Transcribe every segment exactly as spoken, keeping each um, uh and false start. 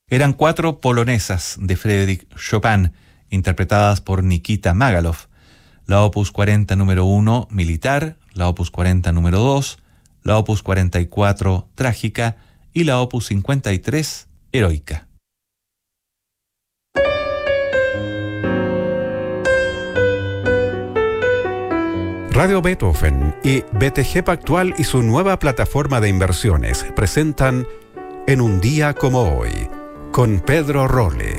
Eran cuatro polonesas de Frédéric Chopin, interpretadas por Nikita Magalov. La Opus cuarenta número uno, Militar, la Opus cuarenta número dos, la Opus cuarenta y cuatro, Trágica, y la Opus cincuenta y tres, Heroica. Radio Beethoven y B T G Pactual y su nueva plataforma de inversiones presentan En un día como hoy, con Pedro Rolle.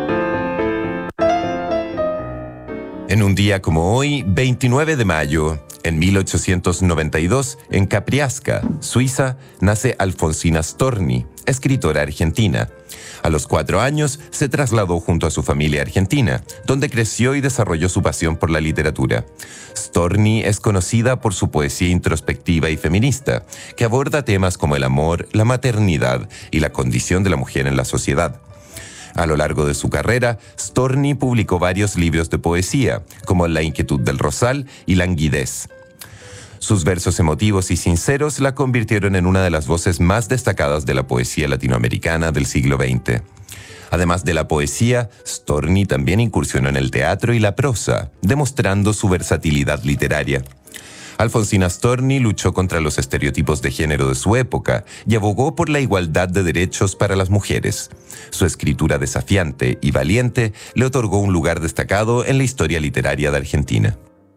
En un día como hoy, veintinueve de mayo, en mil ochocientos noventa y dos, en Capriasca, Suiza, nace Alfonsina Storni, escritora argentina. A los cuatro años se trasladó junto a su familia argentina, donde creció y desarrolló su pasión por la literatura. Storni es conocida por su poesía introspectiva y feminista, que aborda temas como el amor, la maternidad y la condición de la mujer en la sociedad. A lo largo de su carrera, Storni publicó varios libros de poesía, como La inquietud del rosal y Languidez. Sus versos emotivos y sinceros la convirtieron en una de las voces más destacadas de la poesía latinoamericana del siglo veinte. Además de la poesía, Storni también incursionó en el teatro y la prosa, demostrando su versatilidad literaria. Alfonsina Storni luchó contra los estereotipos de género de su época y abogó por la igualdad de derechos para las mujeres. Su escritura desafiante y valiente le otorgó un lugar destacado en la historia literaria de Argentina.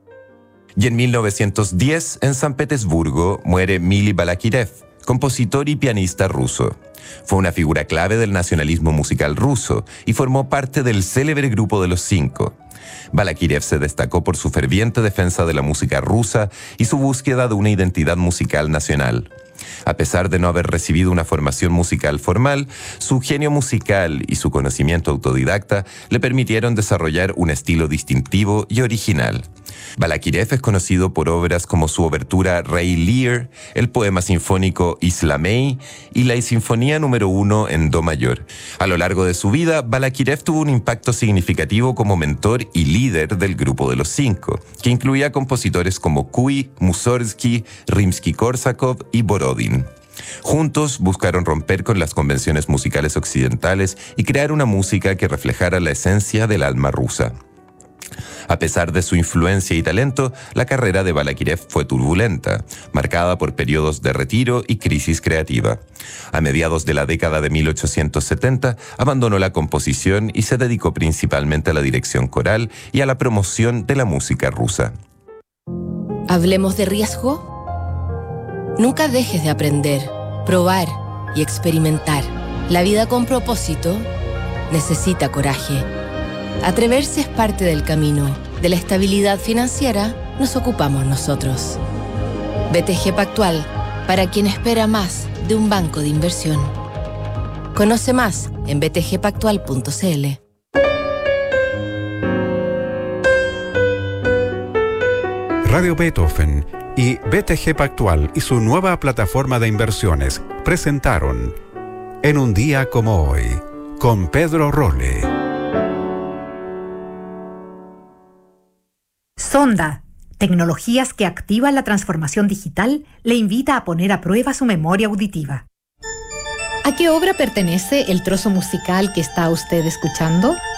Y en mil novecientos diez, en San Petersburgo, muere Mili Balakirev, compositor y pianista ruso. Fue una figura clave del nacionalismo musical ruso y formó parte del célebre Grupo de los Cinco. Balakirev se destacó por su ferviente defensa de la música rusa y su búsqueda de una identidad musical nacional. A pesar de no haber recibido una formación musical formal, su genio musical y su conocimiento autodidacta le permitieron desarrollar un estilo distintivo y original. Balakirev es conocido por obras como su obertura Rey Lear, el poema sinfónico Islamey y la sinfonía número uno en do mayor. A lo largo de su vida, Balakirev tuvo un impacto significativo como mentor y líder del Grupo de los Cinco, que incluía compositores como Kuy, Mussorgsky, Rimsky-Korsakov y Borodin. Juntos buscaron romper con las convenciones musicales occidentales y crear una música que reflejara la esencia del alma rusa. A pesar de su influencia y talento, la carrera de Balakirev fue turbulenta, marcada por periodos de retiro y crisis creativa. A mediados de la década de mil ochocientos setenta, abandonó la composición y se dedicó principalmente a la dirección coral y a la promoción de la música rusa. ¿Hablemos de riesgo? Nunca dejes de aprender, probar y experimentar. La vida con propósito necesita coraje. Atreverse es parte del camino. De la estabilidad financiera nos ocupamos nosotros. B T G Pactual, para quien espera más de un banco de inversión. Conoce más en b t g pactual punto c l. Radio Beethoven y B T G Pactual y su nueva plataforma de inversiones presentaron En un día como hoy, con Pedro Rolle. Sonda, tecnologías que activan la transformación digital, le invita a poner a prueba su memoria auditiva. ¿A qué obra pertenece el trozo musical que está usted escuchando?